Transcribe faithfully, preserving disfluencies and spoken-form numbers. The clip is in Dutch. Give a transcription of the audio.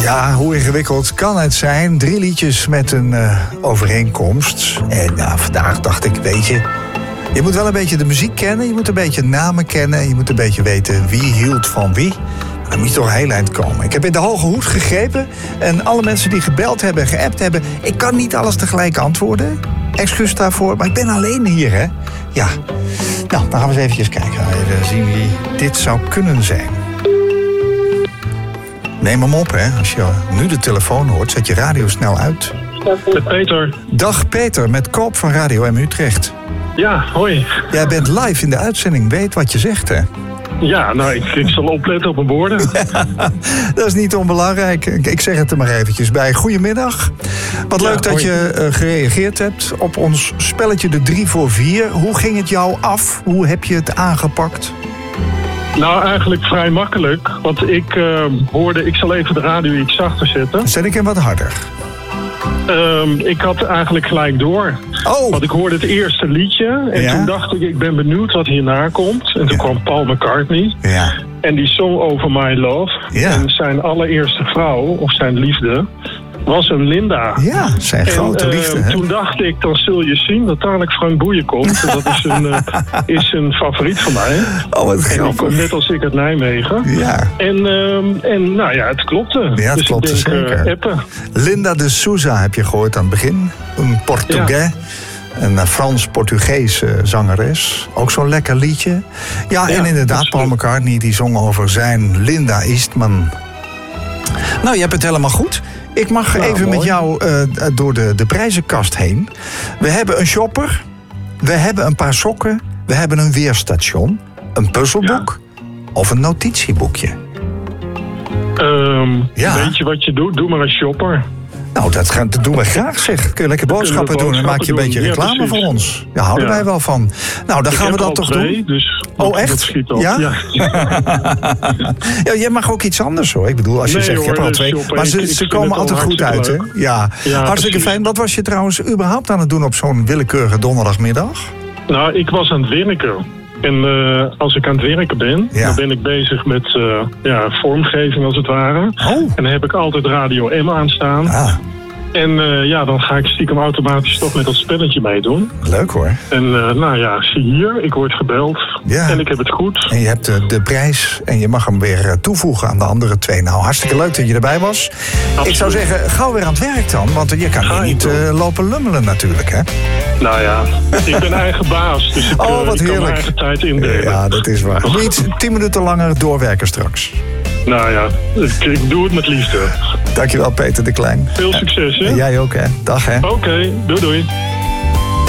Ja, hoe ingewikkeld kan het zijn? Drie liedjes met een uh, overeenkomst. En nou, vandaag dacht ik, weet je... Je moet wel een beetje de muziek kennen, je moet een beetje namen kennen... je moet een beetje weten wie hield van wie. Dan moet je toch heel eind komen. Ik heb in de hoge hoed gegrepen en alle mensen die gebeld hebben en geappt hebben... ik kan niet alles tegelijk antwoorden. Excuus daarvoor, maar ik ben alleen hier, hè? Ja. Nou, dan gaan we eens eventjes kijken. Even zien wie dit zou kunnen zijn. Neem hem op, hè. Als je nu de telefoon hoort, zet je radio snel uit. Met Peter. Dag Peter, met Koop van Radio M Utrecht. Ja, hoi. Jij bent live in de uitzending, weet wat je zegt, hè? Ja, nou, ik, ik zal opletten op mijn woorden. Ja, dat is niet onbelangrijk. Ik zeg het er maar eventjes bij. Goedemiddag. Wat leuk ja, dat hoi. je uh, gereageerd hebt op ons spelletje de drie voor vier. Hoe ging het jou af? Hoe heb je het aangepakt? Nou, eigenlijk vrij makkelijk. Want ik uh, hoorde... Ik zal even de radio iets zachter zetten. Zet ik hem wat harder? Um, ik had eigenlijk gelijk door. Oh. Want ik hoorde het eerste liedje. En ja? toen dacht ik, ik ben benieuwd wat hierna komt. En toen ja. kwam Paul McCartney. Ja. En die song Over My Love. Ja. En zijn allereerste vrouw, of zijn liefde... was een Linda. Ja, zijn grote en, uh, liefde. Hè? Toen dacht ik, dan zul je zien dat dadelijk Frank Boeien komt. Dat is een, uh, is een favoriet van mij. Oh, wat grappig. En die komt net als ik uit Nijmegen. Ja. En, uh, en nou ja, het klopte. Ja, het dus klopte ik denk, zeker. Uh, appen. Linda de Souza heb je gehoord aan het begin. Een Portugees. Ja. Een Frans-Portugese zangeres. Ook zo'n lekker liedje. Ja, ja en inderdaad, Paul McCartney die zong over zijn Linda Eastman. Nou, je hebt het helemaal goed. Ik mag nou, even mooi. met jou uh, door de, de prijzenkast heen. We hebben een shopper. We hebben een paar sokken. We hebben een weerstation. Een puzzelboek. Ja. Of een notitieboekje. Um, ja. Weet je wat je doet? Doe maar een shopper. Nou, dat, gaan, dat doen we graag, zeg. Kun je lekker boodschappen doen en dan maak je een beetje doen. reclame ja, voor ons. Daar houden ja. wij wel van. Nou, dan ik gaan we dat toch twee, doen. Dus oh, echt? Dat schiet op. Ja? Ja. ja, jij mag ook iets anders, hoor. Ik bedoel, als je nee, zegt, hoor, je hebt al twee. Shopper. Maar ze, ik, ze ik komen altijd goed uit, hè? Ja, ja hartstikke fijn. Wat was je trouwens überhaupt aan het doen op zo'n willekeurige donderdagmiddag? Nou, ik was aan het werken. En uh, als ik aan het werken ben, ja. dan ben ik bezig met uh, ja, vormgeving als het ware. Oh. En dan heb ik altijd Radio M aanstaan. Ah. En uh, ja, dan ga ik stiekem automatisch toch met dat spelletje meedoen. Leuk hoor. En uh, nou ja, zie hier, ik word gebeld. Ja. En ik heb het goed. En je hebt de, de prijs en je mag hem weer toevoegen aan de andere twee. Nou, hartstikke leuk dat je erbij was. Absoluut. Ik zou zeggen, gauw weer aan het werk dan. Want je kan hier niet uh, lopen lummelen natuurlijk, hè? Nou ja, ik ben eigen baas. Dus ik, oh, wat ik heerlijk. kan mijn eigen tijd indelen. Ja, dat is waar. Moet je iets tien minuten langer doorwerken straks? Nou ja, ik, ik doe het met liefde. Dankjewel, Peter de Klein. Veel succes, hè? En jij ook, hè? Dag, hè? Oké, okay, doei doei.